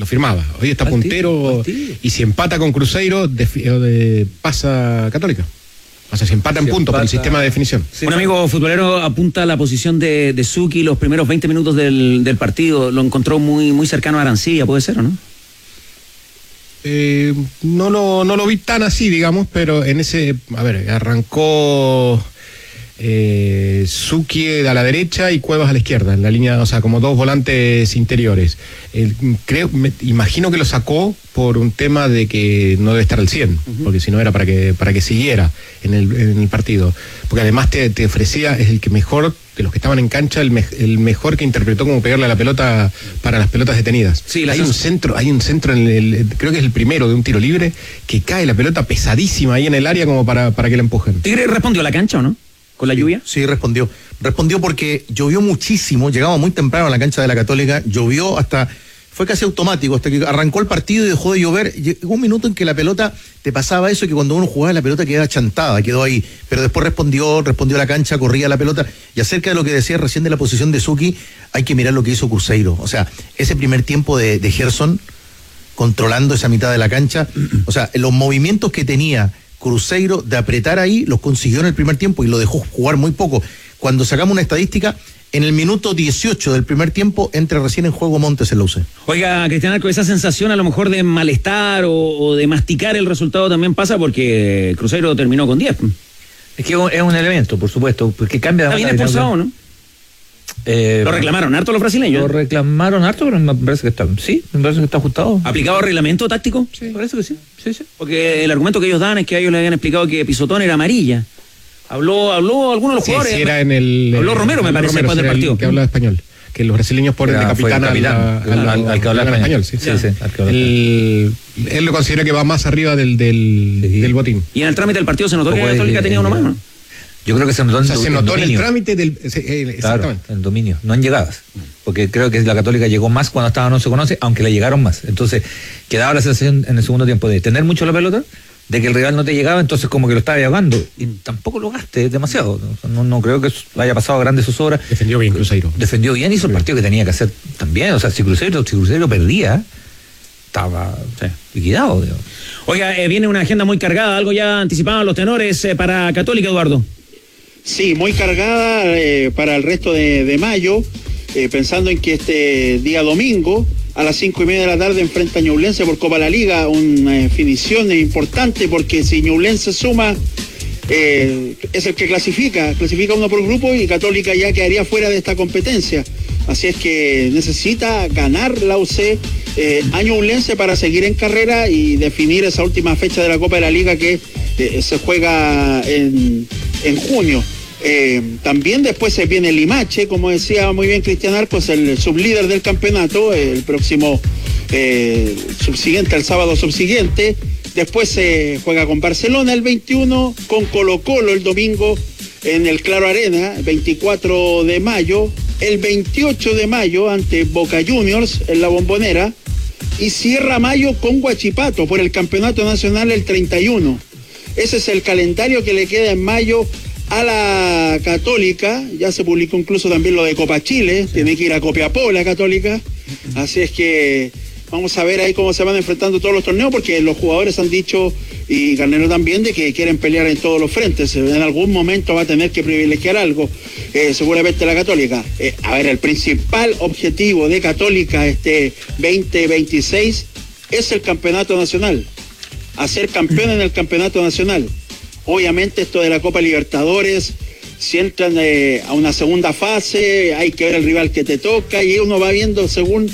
lo firmaba. Hoy está puntero y si empata con Cruzeiro, pasa Católica. O sea, si empata en puntos por el sistema de definición. Sí, un amigo futbolero apunta a la posición de Suki los primeros 20 minutos del partido. Lo encontró muy cercano a Arancibia, ¿puede ser o no? No lo vi tan así, digamos, pero en ese... A ver, arrancó... Suki a la derecha y Cuevas a la izquierda, en la línea, o sea, como dos volantes interiores. Imagino que lo sacó por un tema de que no debe estar al 100, porque si no era para que siguiera en el partido. Porque además te ofrecía, es el que mejor, de los que estaban en cancha, el mejor que interpretó cómo pegarle a la pelota para las pelotas detenidas. Sí, hay un centro creo que es el primero de un tiro libre, que cae la pelota pesadísima ahí en el área como para que la empujen. ¿Tigre respondió a la cancha o no? ¿Con la lluvia? Sí, respondió. Respondió porque llovió muchísimo, llegamos muy temprano a la cancha de la Católica, llovió fue casi automático, hasta que arrancó el partido y dejó de llover. Llegó un minuto en que la pelota, te pasaba eso, que cuando uno jugaba la pelota quedaba chantada, quedó ahí. Pero después respondió a la cancha, corría la pelota. Y acerca de lo que decía recién de la posición de Suki, hay que mirar lo que hizo Cruzeiro. O sea, ese primer tiempo de Gerson, controlando esa mitad de la cancha, o sea, los movimientos que tenía Cruzeiro de apretar ahí, los consiguió en el primer tiempo y lo dejó jugar muy poco. Cuando sacamos una estadística, en el minuto 18 del primer tiempo entra recién en juego Montes en la UC. Oiga, Cristian Arco, esa sensación a lo mejor de malestar o de masticar el resultado también pasa porque Cruzeiro terminó con 10. Es que es un elemento, por supuesto, porque cambia... ¿Está bien expulsado, no? ¿Lo reclamaron harto los brasileños? Lo reclamaron harto, pero me parece que está ajustado. ¿Aplicado reglamento táctico? Sí, me parece que sí. Porque el argumento que ellos dan es que a ellos le habían explicado que pisotón era amarilla. Habló alguno de los jugadores. Sí, era en el... Habló Romero, me parece, después del partido. Que habla español. Que los brasileños ponen de capitán al que habla español. Sí. Él lo considera que va más arriba del botín. Y en el trámite del partido se notó que la Católica tenía uno más, ¿no? Yo creo que se notó en el trámite del... exactamente. Claro, el dominio, no en llegadas. Porque creo que la Católica llegó más cuando estaba no se conoce, aunque le llegaron más. Entonces, quedaba la sensación en el segundo tiempo de tener mucho la pelota, de que el rival no te llegaba, entonces como que lo estaba ahogando. Y tampoco lo gastes demasiado. No creo que haya pasado a grandes obras. Defendió bien Cruzeiro. Defendió bien, hizo el partido que tenía que hacer también. O sea, si Cruzeiro perdía, estaba liquidado, digamos. Oiga, viene una agenda muy cargada, algo ya anticipaban los tenores para Católica, Eduardo. Sí, muy cargada para el resto de mayo, pensando en que este día domingo a las 5:30 de la tarde enfrenta a Ñublense por Copa de la Liga, una definición importante porque si Ñublense suma es el que clasifica uno por grupo y Católica ya quedaría fuera de esta competencia, así es que necesita ganar la UC a Ñublense para seguir en carrera y definir esa última fecha de la Copa de la Liga que se juega en junio. También después se viene Limache, como decía muy bien Cristian Arcos, el sublíder del campeonato, el próximo subsiguiente, el sábado subsiguiente. Después se juega con Barcelona el 21, con Colo-Colo el domingo en el Claro Arena, el 24 de mayo, el 28 de mayo ante Boca Juniors en la Bombonera, y cierra mayo con Huachipato por el campeonato nacional el 31. Ese es el calendario que le queda en mayo a la Católica. Ya se publicó incluso también lo de Copa Chile, tiene que ir a Copiapó la Católica, así es que vamos a ver ahí cómo se van enfrentando todos los torneos, porque los jugadores han dicho, y Garnero también, de que quieren pelear en todos los frentes. En algún momento va a tener que privilegiar algo, seguramente la Católica. A ver, el principal objetivo de Católica este 2026 es el campeonato nacional, hacer campeón en el campeonato nacional. Obviamente esto de la Copa Libertadores, si entran a una segunda fase, hay que ver el rival que te toca y uno va viendo según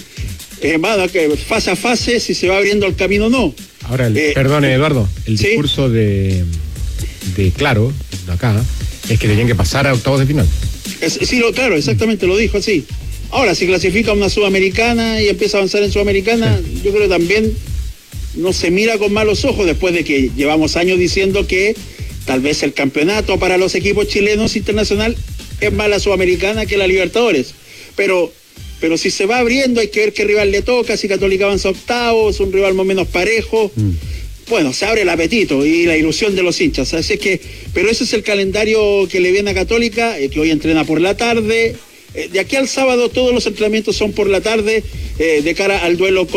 fase a fase si se va abriendo el camino o no. Ahora, perdone Eduardo, el discurso de Claro, de acá, es que tenían que pasar a octavos de final. Claro, exactamente, lo dijo así. Ahora, si clasifica una Sudamericana y empieza a avanzar en Sudamericana, yo creo que también no se mira con malos ojos, después de que llevamos años diciendo que tal vez el campeonato para los equipos chilenos internacional es más la Sudamericana que la Libertadores. Pero si se va abriendo, hay que ver qué rival le toca. Si Católica avanza a octavos, un rival más o menos parejo, bueno, se abre el apetito y la ilusión de los hinchas. Así que, pero ese es el calendario que le viene a Católica, que hoy entrena por la tarde. De aquí al sábado todos los entrenamientos son por la tarde, de cara al duelo